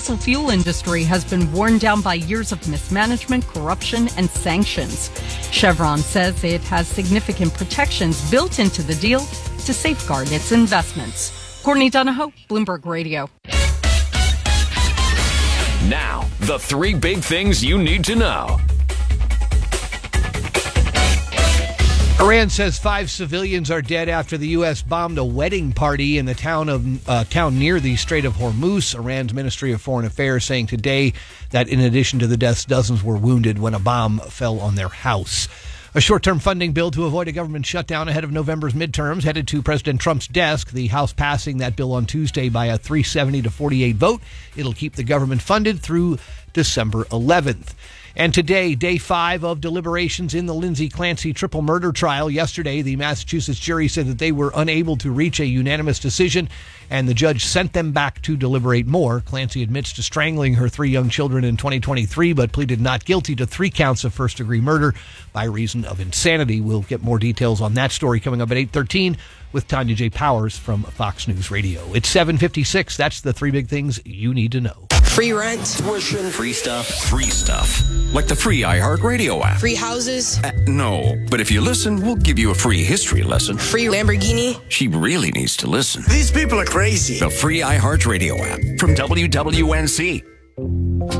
fossil fuel industry has been worn down by years of mismanagement, corruption, and sanctions. Chevron says it has significant protections built into the deal to safeguard its investments. Courtney Donahoe, Bloomberg Radio. Now, the three big things you need to know. Iran says 5 civilians are dead after the U.S. bombed a wedding party in the town near the Strait of Hormuz. Iran's Ministry of Foreign Affairs saying today that in addition to the deaths, dozens were wounded when a bomb fell on their house. A short-term funding bill to avoid a government shutdown ahead of November's midterms headed to President Trump's desk. The House passing that bill on Tuesday by a 370 to 48 vote. It'll keep the government funded through December 11th. And today, day 5 of deliberations in the Lindsay Clancy triple murder trial. Yesterday, the Massachusetts jury said that they were unable to reach a unanimous decision, and the judge sent them back to deliberate more. Clancy admits to strangling her 3 young children in 2023, but pleaded not guilty to 3 counts of first-degree murder by reason of insanity. We'll get more details on that story coming up at 8:13 with Tanya J. Powers from Fox News Radio. It's 7:56. That's the 3 big things you need to know. Free rent. Tuition. Free stuff. Free stuff. Like the free iHeartRadio app. Free houses. No, but if you listen, we'll give you a free history lesson. Free Lamborghini. She really needs to listen. These people are crazy. The free iHeartRadio app from WWNC.